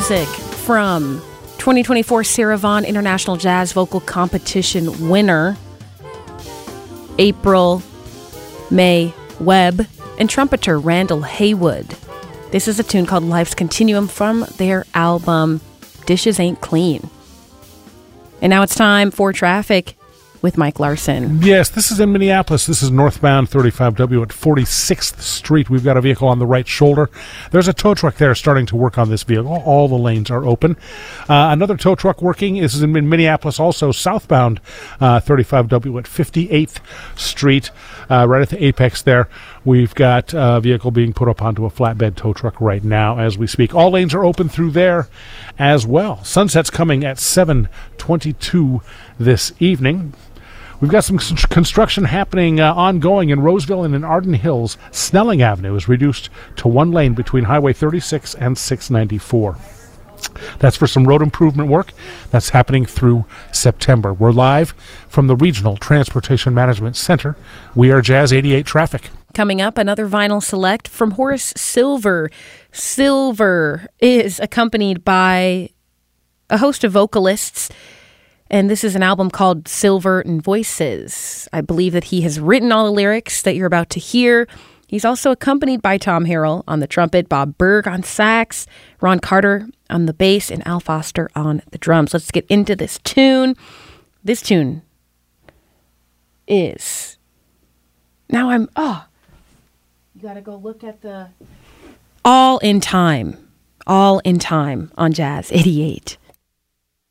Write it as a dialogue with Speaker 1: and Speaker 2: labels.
Speaker 1: music from 2024 Sarah Vaughan International Jazz Vocal Competition winner April May Webb and trumpeter Randall Haywood. This is a tune called Life's Continuum from their album Dishes Ain't Clean. And now it's time for traffic with Mike Larson.
Speaker 2: Yes, this is in Minneapolis. This is northbound 35W at 46th Street. We've got a vehicle on the right shoulder. There's a tow truck there starting to work on this vehicle. All the lanes are open. Another tow truck working. This is in Minneapolis also, southbound 35W at 58th Street, right at the apex there. We've got a vehicle being put up onto a flatbed tow truck right now as we speak. All lanes are open through there as well. Sunset's coming at 7:22 this evening. We've got some construction happening ongoing in Roseville and in Arden Hills. Snelling Avenue is reduced to one lane between Highway 36 and 694. That's for some road improvement work that's happening through September. We're live from the Regional Transportation Management Center. We are Jazz 88 Traffic.
Speaker 1: Coming up, another vinyl select from Horace Silver. Silver is accompanied by a host of vocalists, and this is an album called Silver and Voices. I believe that he has written all the lyrics that you're about to hear. He's also accompanied by Tom Harrell on the trumpet, Bob Berg on sax, Ron Carter on the bass, and Al Foster on the drums. Let's get into this tune. This tune is... Now you gotta go look at the... All in Time on Jazz 88.